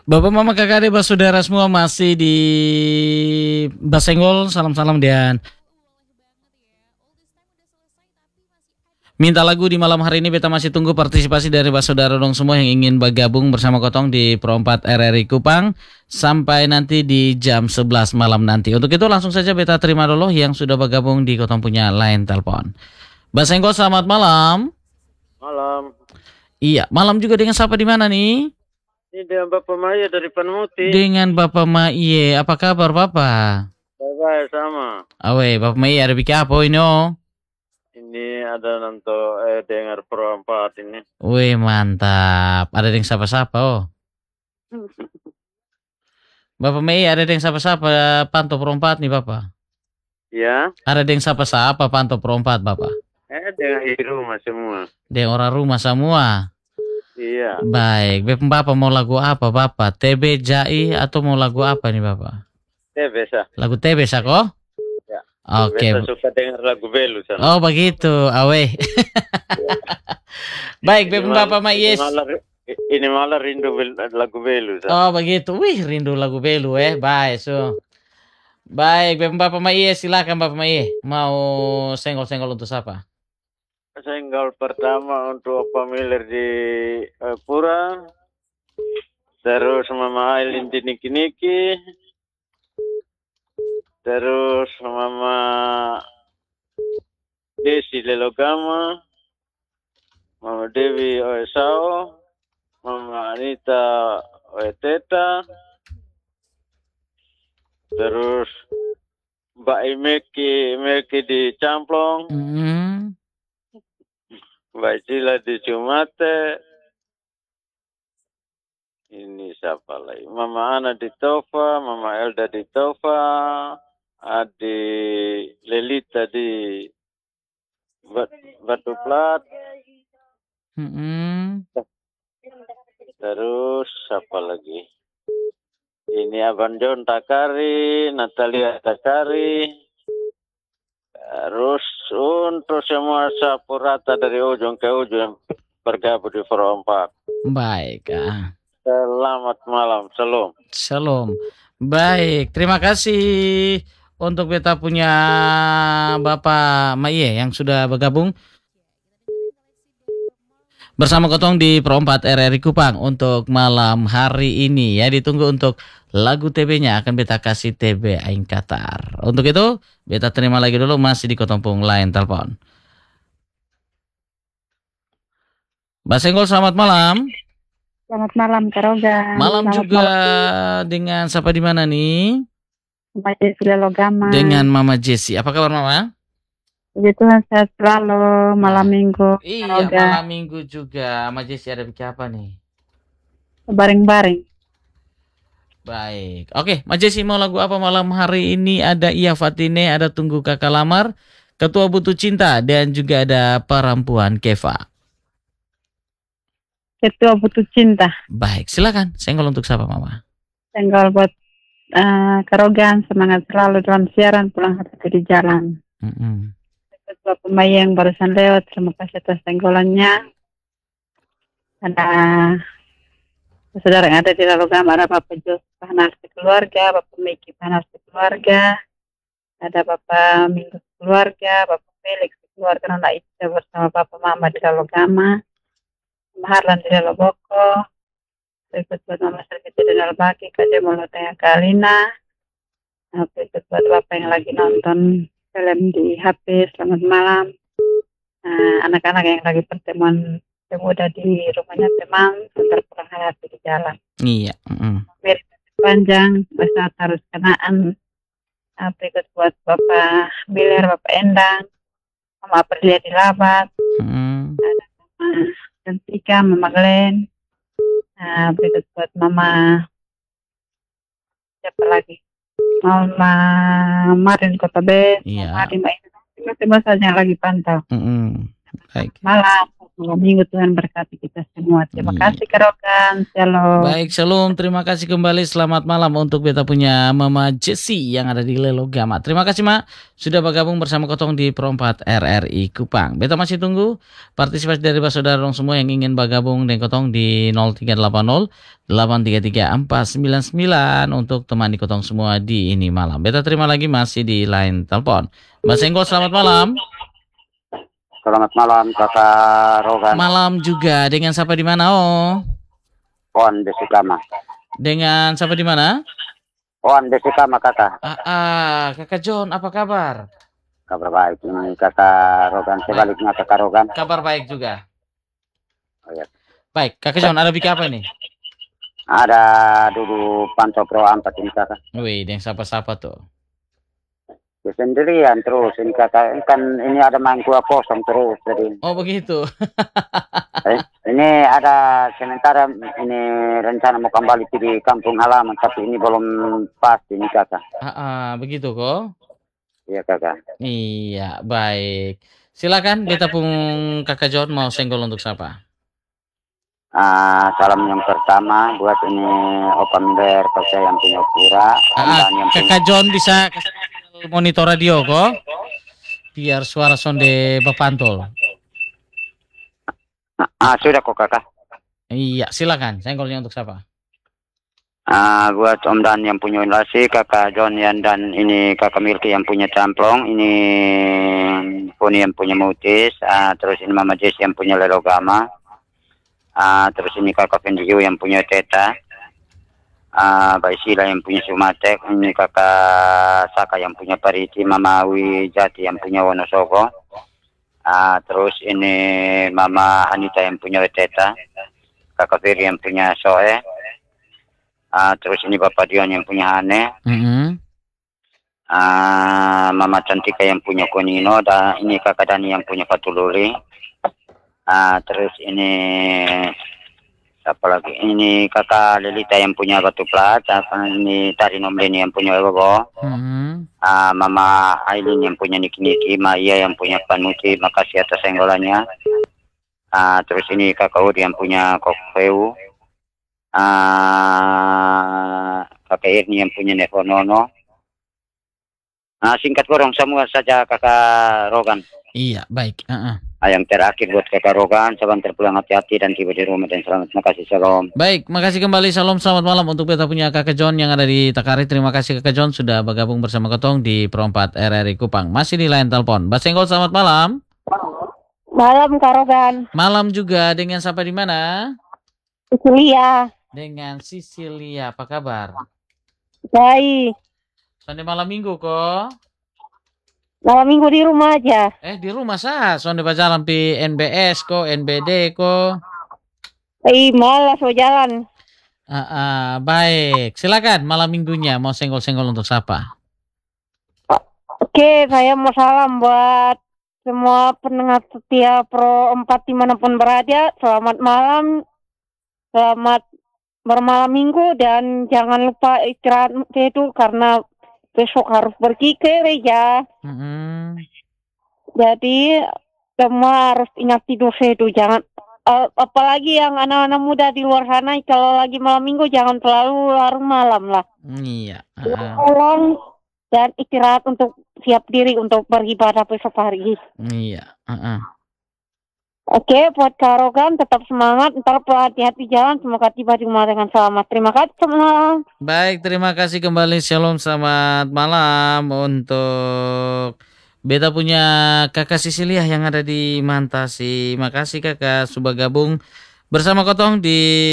Bapak, Mama, Kakak, adik, saudara semua masih di Basenggol, salam-salam dan minta lagu di malam hari ini. Beta masih tunggu partisipasi dari saudara dong semua yang ingin bergabung bersama Kotong di Pro 4 RRI Kupang sampai nanti di jam 11 malam nanti. Untuk itu langsung saja beta terima dulu yang sudah bergabung di Kotong punya line telepon. Basenggol, selamat malam. Malam. Iya, malam juga dengan siapa di mana nih? Ini dengan Bapak Maya dari Panemuti. Dengan Bapak Maiye, apa kabar Bapak? Baik, sama. Awe, Bapak Maiye ada bikin apa ini? Ini ada nanti dengar Pro 4 ini. Wih, mantap. Ada yang sapa-sapa oh. Bapak Maiye ada yang sapa-sapa pantau perompat nih Bapak? Ya. Ada yang sapa-sapa pantau perompat Bapak? Dengan di rumah semua. Dengan orang rumah semua? Iya. Baik, Bapak mau lagu apa Bapak? TB Jai atau mau lagu apa nih Bapak? Biasa. Lagu TB kok? Ya. Oke. Biasa suka dengar lagu Belu sana. Oh begitu, awe. Baik, Bapak Maiye. Ini malah rindu lagu Belu sana. Oh begitu, wih rindu lagu Belu Baik, so. Baik, Bapak Maiye, silakan Bapak Maiye. Mau senggol-senggol untuk siapa? Senggol pertama untuk pemilir di Pura. Terus Mama Ailin di Niki-Niki. Terus Mama Desi Lelogama. Mama Dewi Oesao. Mama Anita Oeteta. Terus Mbak Imeki di Camplong. Mbak Cila di Cumate. Ini siapa lagi? Mama Ana di Tofa, Mama Elda di Tofa, Adi Lelita di Batu Plat. Terus siapa lagi? Ini Abang John Takari, Natalia Takari. Terus untuk semua sapu rata dari ujung ke ujung yang bergabung di Pro 4. Baik. Selamat malam, shalom. Shalom. Baik, terima kasih untuk beta punya Bapak Maiye yang sudah bergabung bersama Kotong di Pro 4 RRI Kupang untuk malam hari ini ya. Ditunggu untuk lagu TB-nya akan beta kasih TB Aing Qatar. Untuk itu beta terima lagi dulu masih di Kotong pung line telepon. Basenggol, selamat malam. Selamat malam Karoga. Malam juga dengan siapa di mana nih? Mama Jessi Lelogama. Dengan Mama Jessi. Apa kabar Mama? Puji Tuhan sehat selalu. Malam minggu. Iya, malam minggu juga. Mama Jessi ada bikin apa nih? Baring-baring. Baik. Oke, Mama Jessi mau lagu apa malam hari ini? Ada Iya Fatine, ada Tunggu Kakak Lamar, Ketua Butuh Cinta, dan juga ada Perempuan Keva. Ketua Butuh Cinta. Baik, silakan. Senggol untuk siapa Mama? Senggol buat Karogan, semangat selalu dalam siaran, pulang hati di jalan. Ketua pemain yang barusan lewat, terima kasih atas senggolannya. Ada saudara yang ada di Lalogam, ada Bapak Jos Pahanarsi keluarga, Bapak Miki Pahanarsi keluarga, ada Bapak Minggu keluarga, Bapak Felix keluarga, Nona Ica bersama Bapak Mama di Lalogama, Maharlan di Laloboko, berikut buat Mama Sergiti di Lalbaki, Kak Demolo Tengah Kalina, berikut buat Bapak yang lagi nonton film di HP, selamat malam. Anak-anak yang lagi pertemuan pemuda di rumahnya teman, sebentar pulang hati di jalan. Iya. Panjang, besar harus kenaan. Berikut buat Bapak Miller, Bapak Endang, Mama Perlia di Labat, ada Mama Cantika, Mama Glenn. Berikut buat Mama, siapa lagi? Mama Marin Kota B, iya. Mama Marin, saja yang lagi pantau. Baik. malam. Semoga minggu Tuhan berkati kita semua. Terima Iya. kasih Kak Rogan. Shalom. Baik, shalom. Terima kasih kembali. Selamat malam untuk beta punya Mama Jessie yang ada di Lelogama. Terima kasih, Mak, sudah bergabung bersama Kotong di Perompat RRI Kupang. Beta masih tunggu partisipasi dari saudara dong semua yang ingin bergabung dengan Kotong di 0380 833 499 untuk temani Kotong semua di ini malam. Beta terima lagi masih di line telepon. Mas Enggol, selamat malam. Selamat malam Kakak Rogan. Malam juga. Dengan siapa di mana? Wan Desikama. Dengan siapa di mana? Wan Desikama Kakak. Kakak John, apa kabar? Kabar baik ini Kakak Rogan. Sebaliknya Kakak Rogan. Kabar baik juga. Oh, ya. Baik, Kakak John, ada bikin apa ini? Ada dulu pantau pro 4 ini Kakak. Wih, yang siapa-siapa tuh? Ya, sendirian terus ini Kakak. Kan ini ada main gua kosong terus jadi. Oh begitu. Ini ada sementara ini rencana mau kembali di kampung halaman tapi ini belum pasti ini Kakak. Begitu kok. Iya Kakak. Iya, baik. Silakan beta pun Kakak John mau senggol untuk siapa? Salam yang pertama buat ini Opa Miler saya yang punya pura. Kakak John bisa monitor radio kok, biar suara sonde bapantol. Sudah kok Kakak. Iya, silakan. Senggolnya untuk siapa? Buat Om Dan yang punya Lasi, Kakak John dan ini Kakak Milky yang punya Camplong, ini Puni yang punya Mutis, terus ini Mama Jess yang punya Lelogama, terus ini Kakak Fendiu yang punya Teta, Baisila yang punya Sumatek, ini Kakak Saka yang punya Pariti, Mama Wi Jati yang punya Wonosobo, terus ini Mama Anita yang punya Teta, Kakak Firi yang punya Soe, terus ini Bapak Dion yang punya Hane, Mama Cantika yang punya Konino, dan ini Kakak Dani yang punya Patuluri, terus ini apa lagi? Ini Kakak Lelita yang punya Batu Plat, ini Tari Nomleni yang punya Ego, Mama Aileen yang punya Niki-Niki, Maya yang punya Panuti, makasih atas senggolannya. Terus ini Kakak Udi yang punya Kokfeu, Kakak Irni yang punya Nekonono. Singkat korong semua saja Kakak Rogan. Iya, baik. Yang terakhir buat Kakak Rogan, sebentar pulang hati-hati dan tiba di rumah dan selamat. Terima kasih, shalom. Baik, makasih kembali, shalom, selamat malam untuk beta punya Kakak John yang ada di Takari. Terima kasih Kakak John sudah bergabung bersama Kotong di Perompat RRI Kupang. Masih di line telepon. Mbak Senggol, selamat malam. Malam Kak Rogan. Malam juga. Dengan siapa di mana? Sicilia. Dengan Sicilia, apa kabar? Baik. Sonde malam minggu kok. Malam minggu di rumah aja. Di rumah sah. Sonde berjalan di NBS kok, NBD kok. Malas mau jalan. Baik. Silakan malam minggunya mau senggol-senggol untuk siapa? Oke, saya mau salam buat semua pendengar setia Pro 4 dimanapun berada. Selamat malam. Selamat bermalam minggu dan jangan lupa istirahat itu karena besok harus pergi ke gereja. Jadi semua harus ingat tidur itu. Jangan apalagi yang anak-anak muda di luar sana kalau lagi malam minggu jangan terlalu larut malam lah. Iya. Tolong dan istirahat untuk siap diri untuk beribadah besok hari. Iya. Oke, buat Kak Rogan tetap semangat, ntar hati-hati jalan, semoga tiba di rumah dengan selamat. Terima kasih semua. Baik, terima kasih kembali, shalom, selamat malam untuk beta punya Kakak Sicilia yang ada di Mantasi. Makasih Kakak sudah gabung bersama Kotong di